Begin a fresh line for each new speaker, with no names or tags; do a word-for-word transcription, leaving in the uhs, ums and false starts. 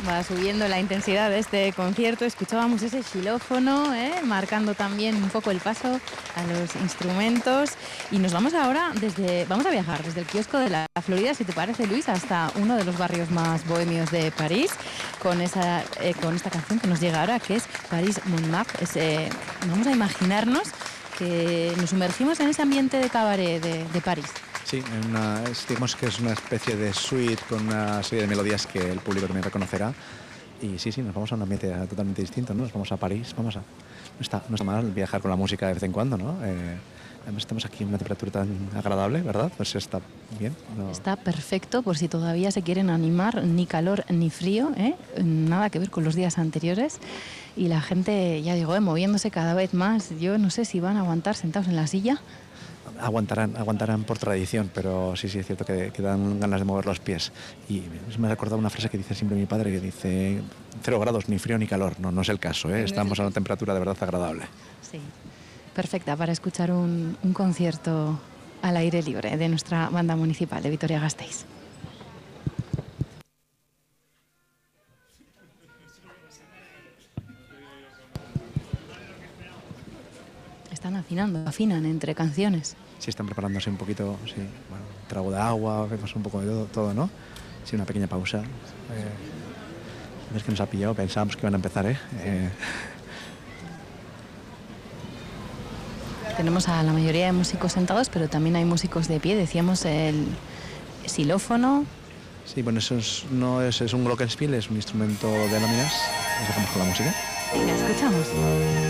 Va subiendo la intensidad de este concierto. Escuchábamos ese xilófono, ¿eh? Marcando también un poco el paso a los instrumentos. Y nos vamos ahora desde, vamos a viajar desde el kiosco de la Florida, si te parece, Luis, hasta uno de los barrios más bohemios de París, con esa, eh, con esta canción que nos llega ahora, que es París Montmartre. Es, eh, vamos a imaginarnos que nos sumergimos en ese ambiente de cabaret de, de París.
Sí, una, digamos que es una especie de suite con una serie de melodías que el público también reconocerá. Y sí, sí, nos vamos a un ambiente totalmente distinto, ¿no? Nos vamos a París, vamos a... No está, no está mal viajar con la música de vez en cuando, ¿no? Eh, además estamos aquí en una temperatura tan agradable, ¿verdad? Pues está bien. ¿No?
Está perfecto por si todavía se quieren animar, ni calor ni frío, ¿eh? Nada que ver con los días anteriores. Y la gente, ya digo, ¿eh? moviéndose cada vez más. Yo no sé si van a aguantar sentados en la silla.
Aguantarán, aguantarán por tradición, pero sí, sí, es cierto que, que dan ganas de mover los pies. Y me ha recordado una frase que dice siempre mi padre, que dice, cero grados, ni frío ni calor. No, no es el caso, ¿eh? Estamos a una temperatura de verdad agradable.
Sí, perfecta para escuchar un, un concierto al aire libre de nuestra banda municipal de Vitoria-Gasteiz. Están afinando, afinan entre canciones.
Sí, están preparándose un poquito, sí, bueno, un trago de agua, vemos un poco de todo, todo, ¿no? Sí, una pequeña pausa. Eh, es que nos ha pillado, pensábamos que iban a empezar, ¿eh? eh...
Tenemos a la mayoría de músicos sentados, pero también hay músicos de pie. Decíamos el xilófono.
Sí, bueno, eso es, no es, es un glockenspiel, es un instrumento de láminas. Nos dejamos con la música.
Venga, escuchamos.